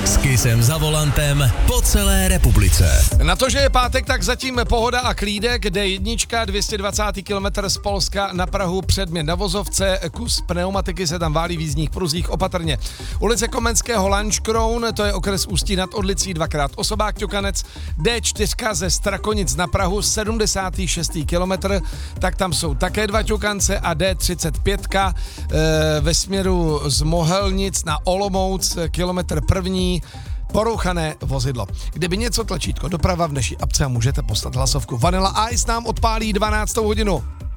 S Kissem za volantem po celé republice. Na to, že je pátek, tak zatím pohoda a klídek. D1, 220 km z Polska na Prahu, předmět na vozovce, kus pneumatiky se tam válí v jízdních pruzích, opatrně. Ulice Komenského Lanškroun, to je okres Ústí nad Orlicí, dvakrát Osobák Ťokanec. D4 ze Strakonic na Prahu, 76. kilometr, tak tam jsou také dva ťokance a D35 ve směru z Mohelnic na Olomouc, kilometr první, porouchané vozidlo. Kdyby něco tlačítko doprava v naší apce a můžete poslat hlasovku. Vanilla Ice nám odpálí 12. hodinu.